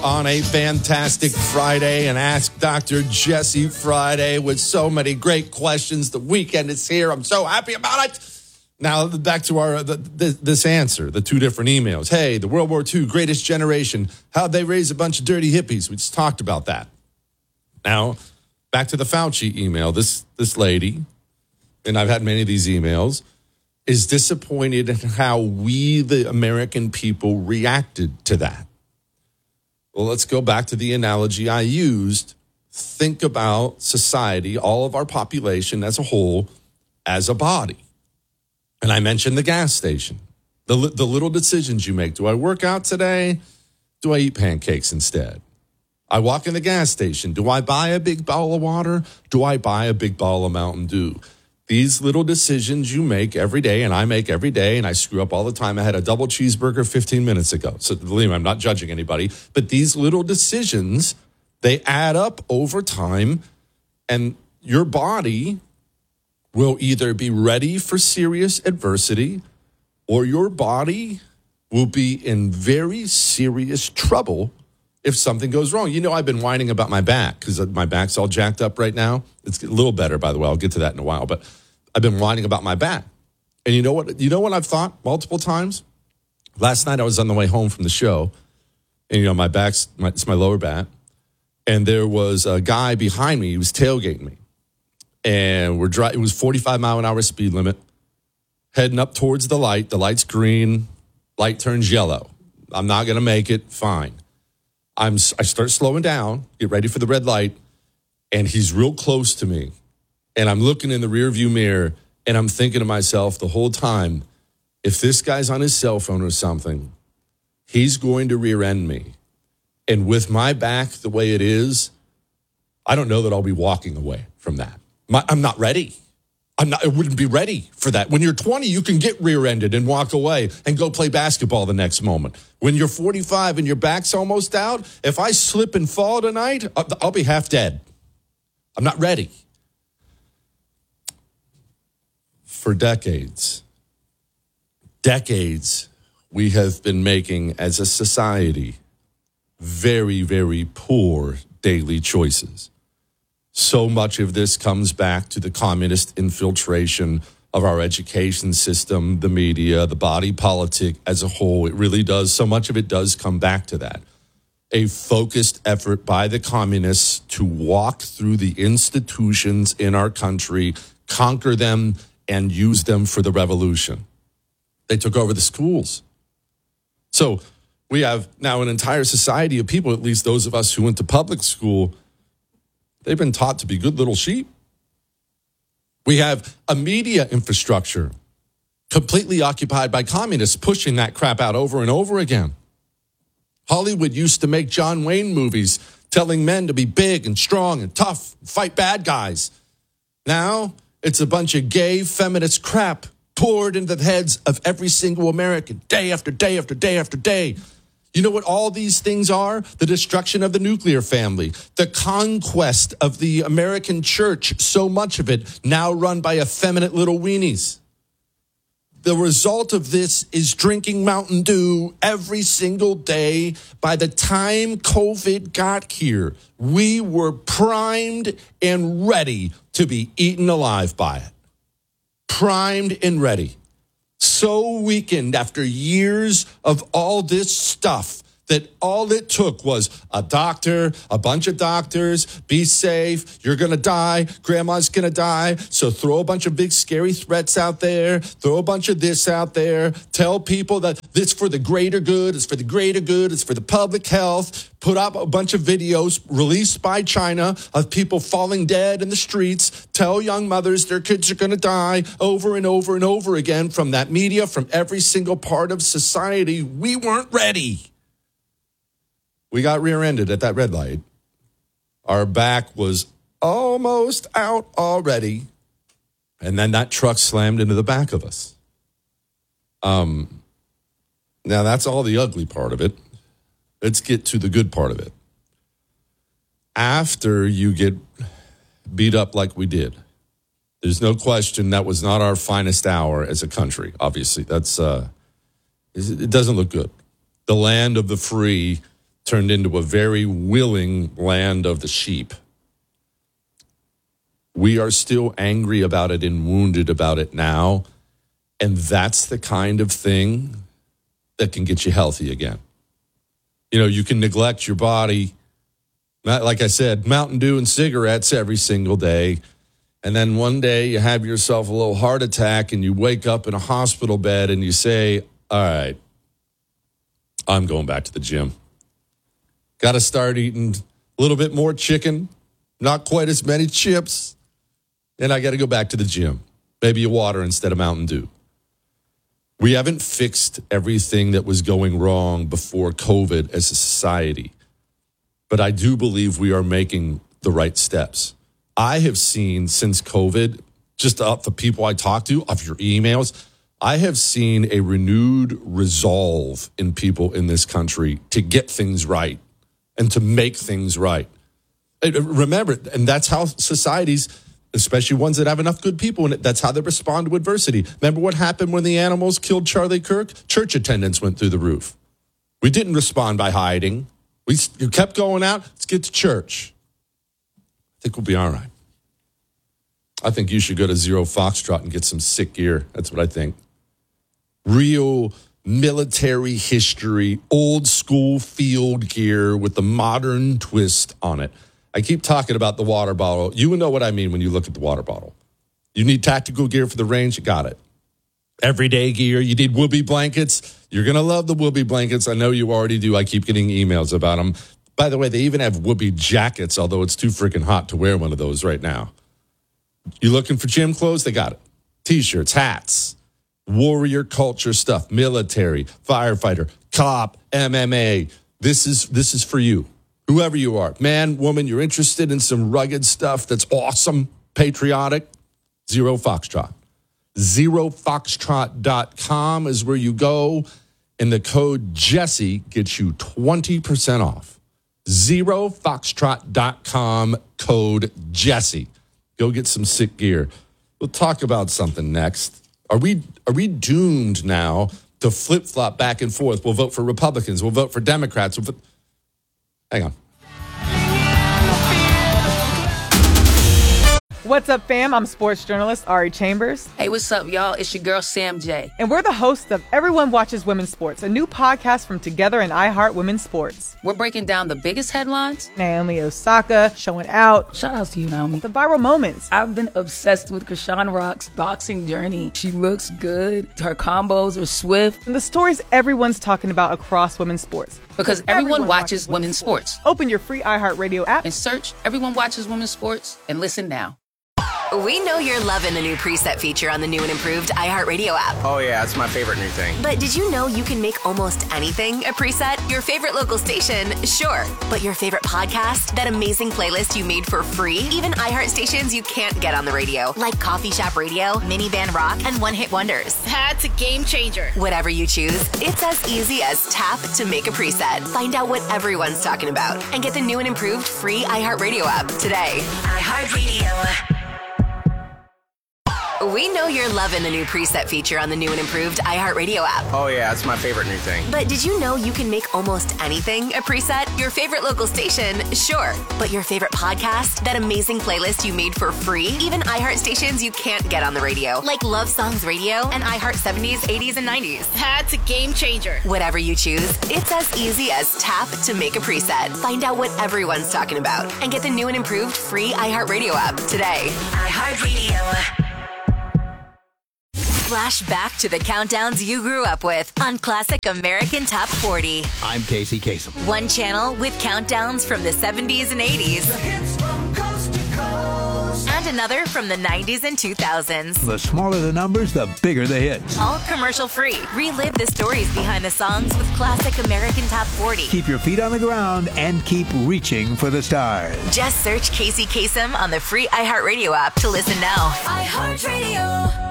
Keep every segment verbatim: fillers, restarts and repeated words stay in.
On a fantastic Friday, and Ask Doctor Jesse Friday with so many great questions. The weekend is here. I'm so happy about it. Now, back to our the, the, this answer, the two different emails. Hey, the World War Two greatest generation. How'd they raise a bunch of dirty hippies? We just talked about that. Now, back to the Fauci email. This, this lady, and I've had many of these emails, is disappointed in how we, the American people, reacted to that. Well, let's go back to the analogy I used. Think about society, all of our population as a whole, as a body. And I mentioned the gas station, the, the little decisions you make. Do I work out today? Do I eat pancakes instead? I walk in the gas station. Do I buy a big bottle of water? Do I buy a big bottle of Mountain Dew? These little decisions you make every day, and I make every day, and I screw up all the time. I had a double cheeseburger fifteen minutes ago. So believe me, I'm not judging anybody. But these little decisions, they add up over time, and your body will either be ready for serious adversity, or your body will be in very serious trouble if something goes wrong. You know, I've been whining about my back because my back's all jacked up right now. It's a little better, by the way. I'll get to that in a while. But I've been whining about my back. And you know what? You know what I've thought multiple times? Last night I was on the way home from the show. And, you know, my back's, my, it's my lower back. And there was a guy behind me. He was tailgating me. And we're driving. It was forty-five mile an hour speed limit. Heading up towards the light. The light's green. Light turns yellow. I'm not going to make it. Fine. I'm, I start slowing down, get ready for the red light, and he's real close to me. And I'm looking in the rearview mirror, and I'm thinking to myself the whole time, if this guy's on his cell phone or something, he's going to rear end me. And with my back the way it is, I don't know that I'll be walking away from that. My, I'm not ready. I'm not, I wouldn't be ready for that. When you're twenty, you can get rear-ended and walk away and go play basketball the next moment. When you're forty-five and your back's almost out, if I slip and fall tonight, I'll, I'll be half dead. I'm not ready. For decades, decades, we have been making, as a society, very, very poor daily choices. So much of this comes back to the communist infiltration of our education system, the media, the body politic as a whole. It really does. So much of it does come back to that. A focused effort by the communists to walk through the institutions in our country, conquer them, and use them for the revolution. They took over the schools. So we have now an entire society of people, at least those of us who went to public school, they've been taught to be good little sheep. We have a media infrastructure completely occupied by communists pushing that crap out over and over again. Hollywood used to make John Wayne movies telling men to be big and strong and tough and fight bad guys. Now it's a bunch of gay feminist crap poured into the heads of every single American day after day after day after day. You know what all these things are? The destruction of the nuclear family, the conquest of the American church, so much of it now run by effeminate little weenies. The result of this is drinking Mountain Dew every single day. By the time COVID got here, we were primed and ready to be eaten alive by it. Primed and ready. So weakened after years of all this stuff that all it took was a doctor, a bunch of doctors, be safe, you're going to die, grandma's going to die, so throw a bunch of big scary threats out there, throw a bunch of this out there, tell people that it's for the greater good, it's for the greater good, it's for the public health, put up a bunch of videos released by China of people falling dead in the streets, tell young mothers their kids are going to die over and over and over again from that media, from every single part of society. We weren't ready. We got rear-ended at that red light. Our back was almost out already. And then that truck slammed into the back of us. Um, now, that's all the ugly part of it. Let's get to the good part of it. After you get beat up like we did, there's no question that was not our finest hour as a country. Obviously, that's uh, it doesn't look good. The land of the free turned into a very willing land of the sheep. We are still angry about it and wounded about it now. And that's the kind of thing that can get you healthy again. You know, you can neglect your body. Like I said, Mountain Dew and cigarettes every single day. And then one day you have yourself a little heart attack and you wake up in a hospital bed and you say, all right, I'm going back to the gym. Got to start eating a little bit more chicken, not quite as many chips, and I got to go back to the gym. Maybe a water instead of Mountain Dew. We haven't fixed everything that was going wrong before COVID as a society, but I do believe we are making the right steps. I have seen since COVID, just up the people I talk to, of your emails, I have seen a renewed resolve in people in this country to get things right and to make things right. Remember, and that's how societies, especially ones that have enough good people in it, that's how they respond to adversity. Remember what happened when the animals killed Charlie Kirk? Church attendance went through the roof. We didn't respond by hiding. We kept going out. Let's get to church. I think we'll be all right. I think you should go to Zero Foxtrot and get some sick gear. That's what I think. Real military history, old school field gear with the modern twist on it. I keep talking about the water bottle. You know what I mean when you look at the water bottle. You need tactical gear for the range, you got it. Everyday gear, you need whoopee blankets. You're going to love the whoopee blankets. I know you already do. I keep getting emails about them. By the way, they even have whoopee jackets, although it's too freaking hot to wear one of those right now. You looking for gym clothes? They got it. T-shirts, hats, warrior culture stuff, military, firefighter, cop, M M A. This is this is for you. Whoever you are, man, woman, you're interested in some rugged stuff that's awesome, patriotic, Zero Foxtrot. zero foxtrot dot com is where you go, and the code Jesse gets you twenty percent off. zero foxtrot dot com, code Jesse. Go get some sick gear. We'll talk about something next. Are we are we doomed now to flip-flop back and forth? We'll vote for Republicans. We'll vote for Democrats. We'll vote... Hang on. What's up, fam? I'm sports journalist Ari Chambers. Hey, what's up, y'all? It's your girl, Sam J. And we're the hosts of Everyone Watches Women's Sports, a new podcast from Together and iHeart Women's Sports. We're breaking down the biggest headlines. Naomi Osaka showing out. Shout out to you, Naomi. The viral moments. I've been obsessed with Krishan Rock's boxing journey. She looks good. Her combos are swift. And the stories everyone's talking about across women's sports. Because everyone, everyone watches, watches women's sports. sports. Open your free iHeartRadio app and search Everyone Watches Women's Sports and listen now. We know you're loving the new preset feature on the new and improved iHeartRadio app. Oh, yeah, that's my favorite new thing. But did you know you can make almost anything a preset? Your favorite local station, sure. But your favorite podcast? That amazing playlist you made for free? Even iHeart stations you can't get on the radio, like Coffee Shop Radio, Minivan Rock, and One Hit Wonders. That's a game changer. Whatever you choose, it's as easy as tap to make a preset. Find out what everyone's talking about and get the new and improved free iHeartRadio app today. iHeartRadio. We know you're loving the new preset feature on the new and improved iHeartRadio app. Oh, yeah, that's my favorite new thing. But did you know you can make almost anything a preset? Your favorite local station, sure. But your favorite podcast? That amazing playlist you made for free? Even iHeart stations you can't get on the radio, like Love Songs Radio and iHeart seventies, eighties, and nineties. That's a game changer. Whatever you choose, it's as easy as tap to make a preset. Find out what everyone's talking about and get the new and improved free iHeartRadio app today. iHeartRadio. Flash back to the countdowns you grew up with on Classic American Top forty. I'm Casey Kasem. One channel with countdowns from the seventies and eighties. The hits from coast to coast. And another from the nineties and two thousands. The smaller the numbers, the bigger the hits. All commercial free. Relive the stories behind the songs with Classic American Top forty. Keep your feet on the ground and keep reaching for the stars. Just search Casey Kasem on the free iHeartRadio app to listen now. iHeartRadio.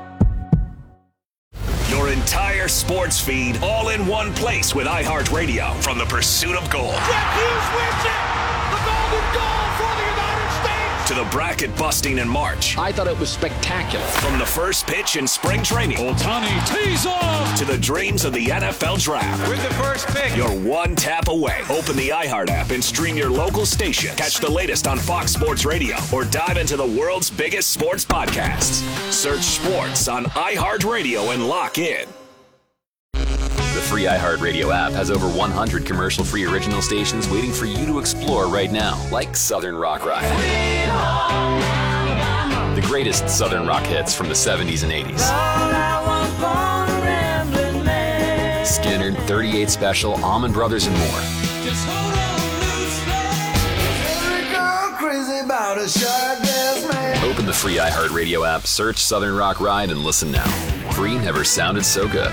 Your entire sports feed all in one place with iHeartRadio from the pursuit of gold. Jack Hughes wins it! The golden goal for the United States! To the bracket busting in March. I thought it was spectacular. From the first pitch in spring training. Ohtani tees off. To the dreams of the N F L draft. With the first pick. You're one tap away. Open the iHeart app and stream your local station. Catch the latest on Fox Sports Radio or dive into the world's biggest sports podcasts. Search sports on iHeartRadio and lock in. The free iHeartRadio app has over one hundred commercial-free original stations waiting for you to explore right now, like Southern Rock Ride. The greatest Southern rock hits from the seventies and eighties. Skinner, thirty-eight Special, Allman Brothers, and more. Open the free iHeartRadio app, search Southern Rock Ride, and listen now. Free never sounded so good.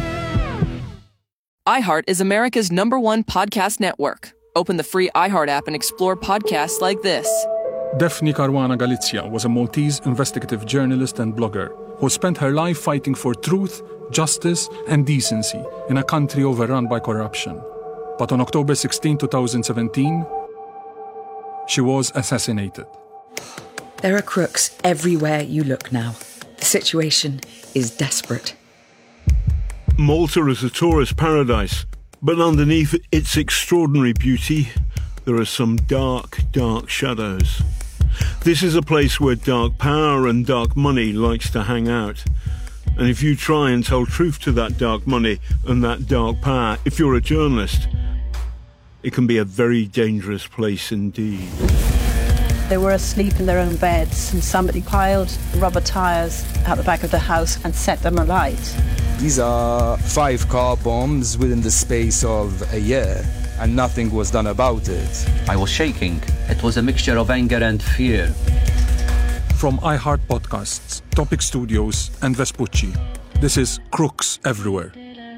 iHeart is America's number one podcast network. Open the free iHeart app and explore podcasts like this. Daphne Caruana Galizia was a Maltese investigative journalist and blogger who spent her life fighting for truth, justice, and decency in a country overrun by corruption. But on October sixteenth, twenty seventeen, she was assassinated. There are crooks everywhere you look now. The situation is desperate. Malta is a tourist paradise, but underneath its extraordinary beauty, there are some dark, dark shadows. This is a place where dark power and dark money likes to hang out. And if you try and tell truth to that dark money and that dark power, if you're a journalist, it can be a very dangerous place indeed. They were asleep in their own beds, and somebody piled rubber tyres out the back of the house and set them alight. These are five car bombs within the space of a year, and nothing was done about it. I was shaking. It was a mixture of anger and fear. From iHeart Podcasts, Topic Studios, and Vespucci, this is Crooks Everywhere.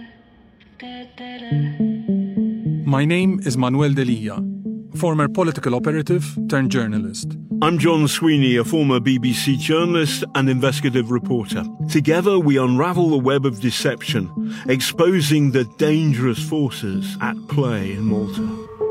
My name is Manuel Delia, former political operative turned journalist. I'm John Sweeney, a former B B C journalist and investigative reporter. Together we unravel the web of deception, exposing the dangerous forces at play in Malta.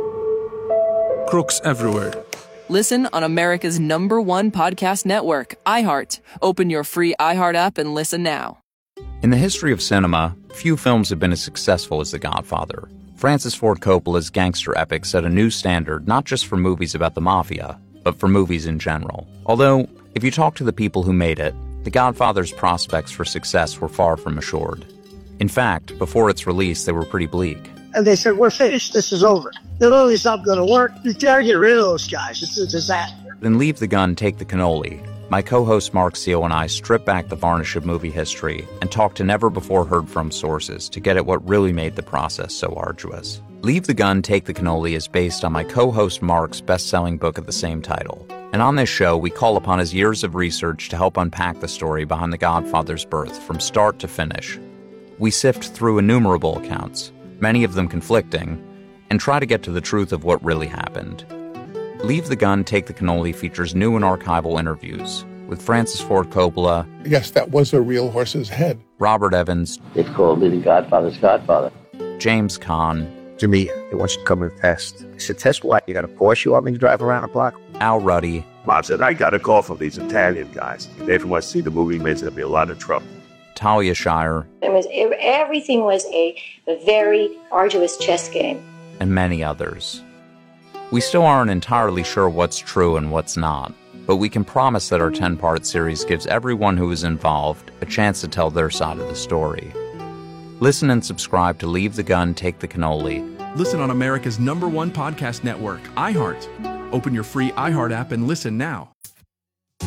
Crooks Everywhere. Listen on America's number one podcast network, iHeart. Open your free iHeart app and listen now. In the history of cinema, few films have been as successful as The Godfather. Francis Ford Coppola's gangster epic set a new standard not just for movies about the mafia, but for movies in general. Although, if you talk to the people who made it, The Godfather's prospects for success were far from assured. In fact, before its release, they were pretty bleak. And they said, we're finished, this is over. The movie's not going to work. You gotta get rid of those guys, it's a disaster. Then Leave the Gun, Take the Cannoli. My co-host Mark Seal and I strip back the varnish of movie history and talk to never-before-heard-from sources to get at what really made the process so arduous. Leave the Gun, Take the Cannoli is based on my co-host Mark's best-selling book of the same title. And on this show, we call upon his years of research to help unpack the story behind The Godfather's birth from start to finish. We sift through innumerable accounts, many of them conflicting, and try to get to the truth of what really happened. Leave the Gun, Take the Cannoli features new and archival interviews with Francis Ford Coppola. Yes, that was a real horse's head. Robert Evans. They called me the Godfather's Godfather. James Caan. To me, they want you to come and test. I said, test what? You got a Porsche you want me to drive around the block? Al Ruddy. Mom said, I got a call from these Italian guys. If they want to see the movie, there's going to be a lot of trouble. Talia Shire. It was, everything was a, a very arduous chess game. And many others. We still aren't entirely sure what's true and what's not, but we can promise that our ten-part series gives everyone who is involved a chance to tell their side of the story. Listen and subscribe to Leave the Gun, Take the Cannoli. Listen on America's number one podcast network, iHeart. Open your free iHeart app and listen now.